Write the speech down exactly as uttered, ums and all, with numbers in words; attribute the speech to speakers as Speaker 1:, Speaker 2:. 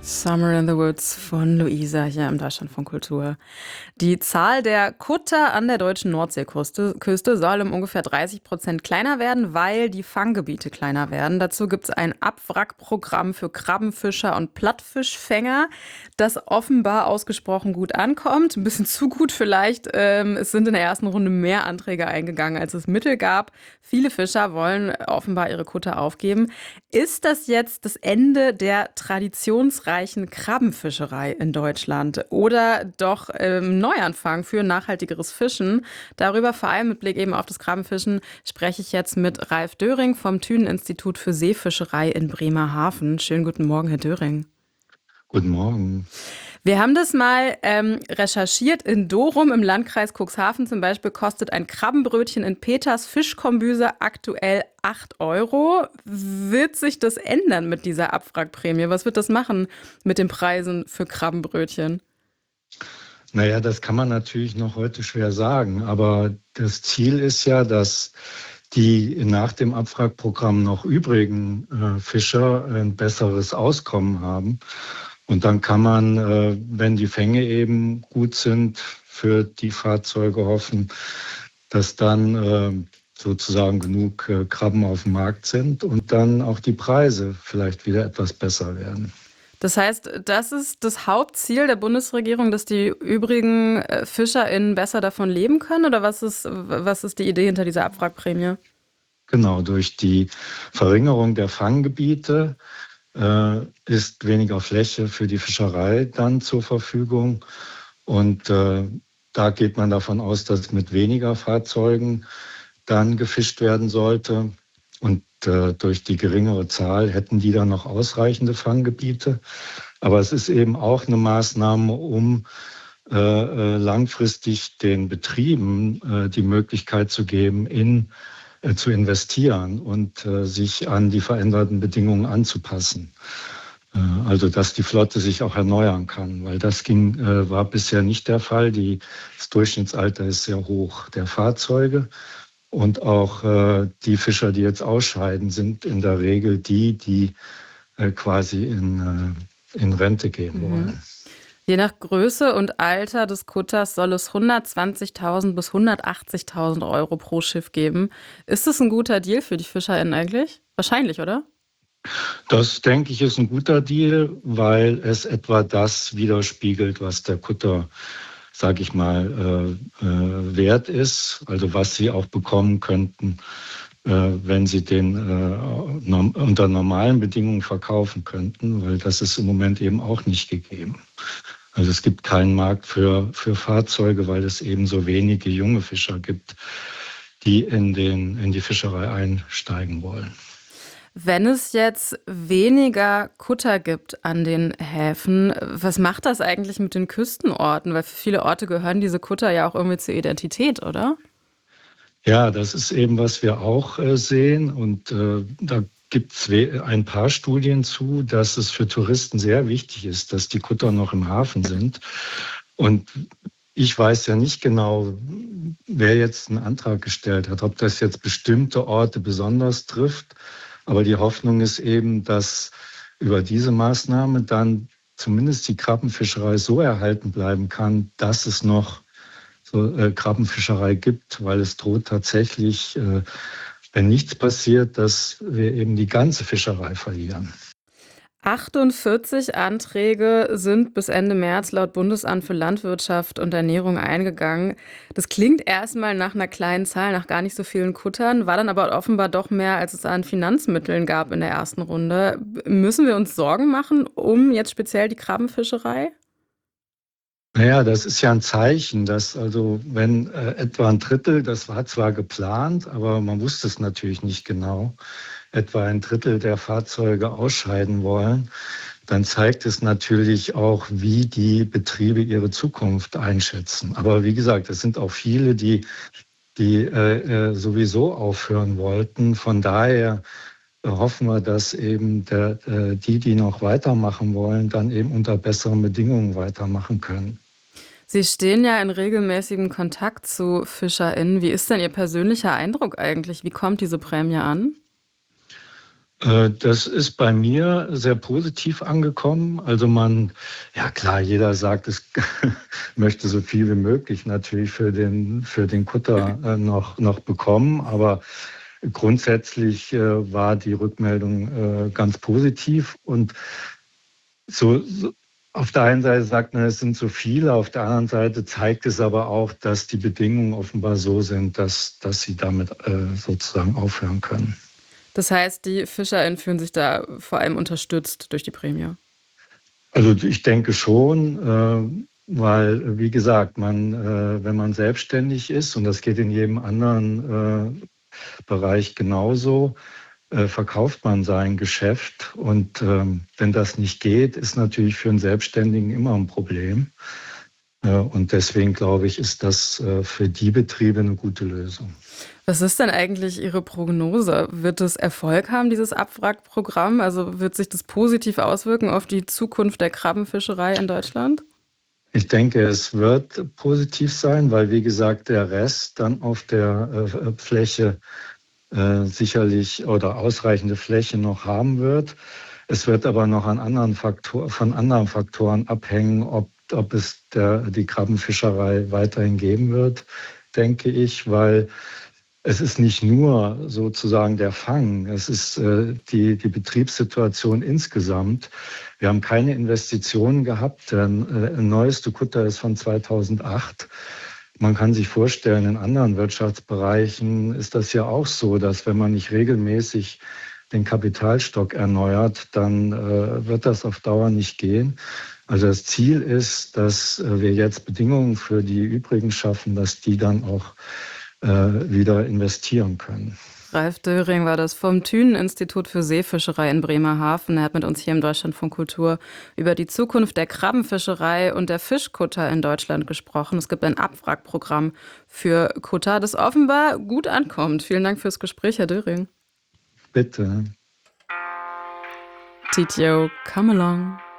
Speaker 1: Summer in the Woods von Luisa hier im Deutschlandfunk Kultur. Die Zahl der Kutter an der deutschen Nordseeküste Küste soll um ungefähr dreißig Prozent kleiner werden, weil die Fanggebiete kleiner werden. Dazu gibt es ein Abwrackprogramm für Krabbenfischer und Plattfischfänger, das offenbar ausgesprochen gut ankommt. Ein bisschen zu gut vielleicht. Ähm, es sind in der ersten Runde mehr Anträge eingegangen, als es Mittel gab. Viele Fischer wollen offenbar ihre Kutter aufgeben. Ist das jetzt das Ende der traditionsreichen Krabbenfischerei in Deutschland oder doch ähm, Neuanfang für nachhaltigeres Fischen? Darüber, vor allem mit Blick eben auf das Krabbenfischen, spreche ich jetzt mit Ralf Döring vom Thünen-Institut für Seefischerei in Bremerhaven. Schönen guten Morgen, Herr Döring.
Speaker 2: Guten Morgen.
Speaker 1: Wir haben das mal ähm, recherchiert. In Dorum im Landkreis Cuxhaven zum Beispiel kostet ein Krabbenbrötchen in Peters Fischkombüse aktuell acht Euro. Wird sich das ändern mit dieser Abwrackprämie? Was wird das machen mit den Preisen für Krabbenbrötchen?
Speaker 2: Naja, das kann man natürlich noch heute schwer sagen, aber das Ziel ist ja, dass die nach dem Abwrackprogramm noch übrigen äh, Fischer ein besseres Auskommen haben. Und dann kann man, äh, wenn die Fänge eben gut sind, für die Fahrzeuge hoffen, dass dann äh, sozusagen genug äh, Krabben auf dem Markt sind und dann auch die Preise vielleicht wieder etwas besser werden.
Speaker 1: Das heißt, das ist das Hauptziel der Bundesregierung, dass die übrigen äh, FischerInnen besser davon leben können? Oder was ist, was ist die Idee hinter dieser Abwrackprämie?
Speaker 2: Genau, durch die Verringerung der Fanggebiete äh, ist weniger Fläche für die Fischerei dann zur Verfügung. Und äh, da geht man davon aus, dass mit weniger Fahrzeugen dann gefischt werden sollte. Und äh, durch die geringere Zahl hätten die dann noch ausreichende Fanggebiete. Aber es ist eben auch eine Maßnahme, um äh, äh, langfristig den Betrieben äh, die Möglichkeit zu geben, in äh, zu investieren und äh, sich an die veränderten Bedingungen anzupassen. Äh, also dass die Flotte sich auch erneuern kann, weil das ging, äh, war bisher nicht der Fall. Die, das Durchschnittsalter ist sehr hoch der Fahrzeuge. Und auch äh, die Fischer, die jetzt ausscheiden, sind in der Regel die, die äh, quasi in, äh, in Rente gehen
Speaker 1: Mhm.
Speaker 2: wollen.
Speaker 1: Je nach Größe und Alter des Kutters soll es hundertzwanzigtausend bis hundertachtzigtausend Euro pro Schiff geben. Ist das ein guter Deal für die FischerInnen eigentlich? Wahrscheinlich, oder?
Speaker 2: Das, denke ich, ist ein guter Deal, weil es etwa das widerspiegelt, was der Kutter, sage ich mal, äh, äh, wert ist, also was sie auch bekommen könnten, äh, wenn sie den äh, norm unter normalen Bedingungen verkaufen könnten, weil das ist im Moment eben auch nicht gegeben. Also es gibt keinen Markt für, für Fahrzeuge, weil es eben so wenige junge Fischer gibt, die in, den, in die Fischerei einsteigen wollen.
Speaker 1: Wenn es jetzt weniger Kutter gibt an den Häfen, was macht das eigentlich mit den Küstenorten? Weil für viele Orte gehören diese Kutter ja auch irgendwie zur Identität, oder?
Speaker 2: Ja, das ist eben, was wir auch äh, sehen. Und äh, da gibt es ein paar Studien zu, dass es für Touristen sehr wichtig ist, dass die Kutter noch im Hafen sind. Und ich weiß ja nicht genau, wer jetzt einen Antrag gestellt hat, ob das jetzt bestimmte Orte besonders trifft. Aber die Hoffnung ist eben, dass über diese Maßnahme dann zumindest die Krabbenfischerei so erhalten bleiben kann, dass es noch so äh, Krabbenfischerei gibt, weil es droht tatsächlich, äh, wenn nichts passiert, dass wir eben die ganze Fischerei verlieren.
Speaker 1: achtundvierzig Anträge sind bis Ende März laut Bundesamt für Landwirtschaft und Ernährung eingegangen. Das klingt erstmal nach einer kleinen Zahl, nach gar nicht so vielen Kuttern, war dann aber offenbar doch mehr, als es an Finanzmitteln gab in der ersten Runde. Müssen wir uns Sorgen machen um jetzt speziell die Krabbenfischerei?
Speaker 2: Naja, das ist ja ein Zeichen, dass also wenn äh, etwa ein Drittel, das war zwar geplant, aber man wusste es natürlich nicht genau, etwa ein Drittel der Fahrzeuge ausscheiden wollen, dann zeigt es natürlich auch, wie die Betriebe ihre Zukunft einschätzen. Aber wie gesagt, es sind auch viele, die, die äh, äh, sowieso aufhören wollten. Von daher äh, hoffen wir, dass eben der, äh, die, die noch weitermachen wollen, dann eben unter besseren Bedingungen weitermachen können.
Speaker 1: Sie stehen ja in regelmäßigem Kontakt zu FischerInnen. Wie ist denn Ihr persönlicher Eindruck eigentlich? Wie kommt diese Prämie an?
Speaker 2: Äh, Das ist bei mir sehr positiv angekommen. Also man, ja klar, jeder sagt, es möchte so viel wie möglich natürlich für den, für den Kutter äh, noch, noch bekommen. Aber grundsätzlich äh, war die Rückmeldung äh, ganz positiv. Und so, so auf der einen Seite sagt man, es sind zu viele, auf der anderen Seite zeigt es aber auch, dass die Bedingungen offenbar so sind, dass, dass sie damit äh, sozusagen aufhören können.
Speaker 1: Das heißt, die FischerInnen fühlen sich da vor allem unterstützt durch die Prämie.
Speaker 2: Also ich denke schon, äh, weil, wie gesagt, man, äh, wenn man selbstständig ist, und das geht in jedem anderen äh, Bereich genauso, äh, verkauft man sein Geschäft. Und ähm, wenn das nicht geht, ist natürlich für einen Selbstständigen immer ein Problem. Äh, und deswegen glaube ich, ist das äh, für die Betriebe eine gute Lösung.
Speaker 1: Was ist denn eigentlich Ihre Prognose? Wird es Erfolg haben, dieses Abwrackprogramm? Also wird sich das positiv auswirken auf die Zukunft der Krabbenfischerei in Deutschland?
Speaker 2: Ich denke, es wird positiv sein, weil, wie gesagt, der Rest dann auf der äh, Fläche äh, sicherlich oder ausreichende Fläche noch haben wird. Es wird aber noch an anderen Faktor, von anderen Faktoren abhängen, ob, ob es der, die Krabbenfischerei weiterhin geben wird, denke ich, weil es ist nicht nur sozusagen der Fang, es ist äh, die, die Betriebssituation insgesamt. Wir haben keine Investitionen gehabt. Der äh, neueste Kutter ist von zweitausendacht. Man kann sich vorstellen, in anderen Wirtschaftsbereichen ist das ja auch so, dass wenn man nicht regelmäßig den Kapitalstock erneuert, dann äh, wird das auf Dauer nicht gehen. Also das Ziel ist, dass äh, wir jetzt Bedingungen für die übrigen schaffen, dass die dann auch äh, wieder investieren können.
Speaker 1: Ralf Döring war das vom Thünen-Institut für Seefischerei in Bremerhaven. Er hat mit uns hier im Deutschlandfunk Kultur über die Zukunft der Krabbenfischerei und der Fischkutter in Deutschland gesprochen. Es gibt ein Abwrackprogramm für Kutter, das offenbar gut ankommt. Vielen Dank fürs Gespräch, Herr Döring.
Speaker 2: Bitte.
Speaker 1: Titjo, come along.